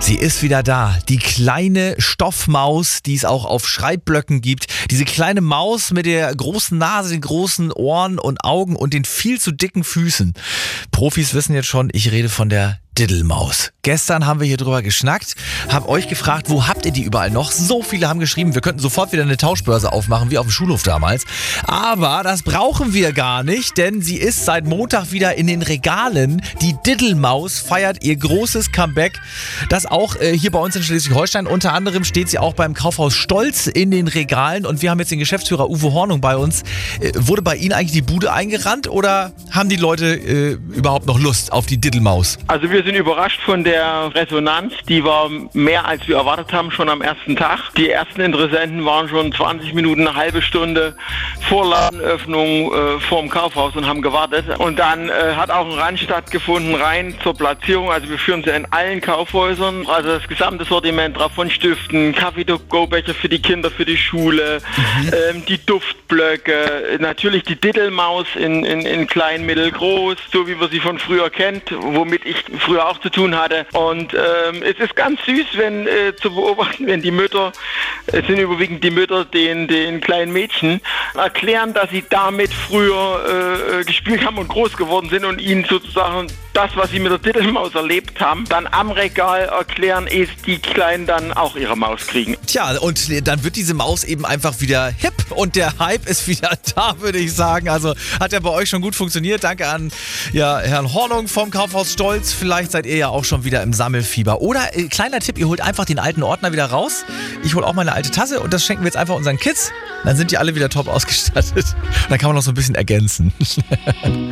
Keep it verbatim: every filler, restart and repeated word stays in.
Sie ist wieder da. Die kleine Stoffmaus, die es auch auf Schreibblöcken gibt. Diese kleine Maus mit der großen Nase, den großen Ohren und Augen und den viel zu dicken Füßen. Profis wissen jetzt schon, ich rede von der Diddelmaus. Gestern haben wir hier drüber geschnackt, hab euch gefragt, wo habt ihr die überall noch? So viele haben geschrieben, wir könnten sofort wieder eine Tauschbörse aufmachen, wie auf dem Schulhof damals. Aber das brauchen wir gar nicht, denn sie ist seit Montag wieder in den Regalen. Die Diddelmaus feiert ihr großes Comeback. Das auch äh, hier bei uns in Schleswig-Holstein. Unter anderem steht sie auch beim Kaufhaus Stolz in den Regalen. Und wir haben jetzt den Geschäftsführer Uwe Hornung bei uns. Äh, wurde bei Ihnen eigentlich die Bude eingerannt oder haben die Leute äh, überhaupt noch Lust auf die Diddelmaus? Also wir sind überrascht von der Resonanz. Die war mehr als wir erwartet haben, schon am ersten Tag. Die ersten Interessenten waren schon zwanzig Minuten, eine halbe Stunde vor Ladenöffnung äh, vorm Kaufhaus und haben gewartet. Und dann äh, hat auch ein Run stattgefunden, rein zur Platzierung. Also wir führen sie in allen Kaufhäusern. Also das gesamte Sortiment drauf, von Stiften, Kaffee-to-go-Becher für die Kinder, für die Schule, mhm. ähm, die Duftblöcke, natürlich die Diddelmaus in, in, in klein, mittel, groß, so wie wir sie von früher kennt, womit ich früher auch zu tun hatte. Und ähm, es ist ganz süß, wenn äh, zu beobachten, wenn die Mütter, es sind überwiegend die Mütter, den, den kleinen Mädchen erklären, dass sie damit früher äh, gespielt haben und groß geworden sind und ihnen sozusagen das, was sie mit der Diddelmaus erlebt haben, dann am Regal erklären, ist die Kleinen dann auch ihre Maus kriegen. Tja, und dann wird diese Maus eben einfach wieder hip und der Hype ist wieder da, würde ich sagen. Also hat ja bei euch schon gut funktioniert. Danke an ja, Herrn Hornung vom Kaufhaus Stolz. Vielleicht seid ihr ja auch schon wieder im Sammelfieber. Oder, äh, kleiner Tipp, ihr holt einfach den alten Ordner wieder raus. Ich hole auch meine alte Tasse und das schenken wir jetzt einfach unseren Kids. Dann sind die alle wieder top ausgestattet. Und dann kann man noch so ein bisschen ergänzen.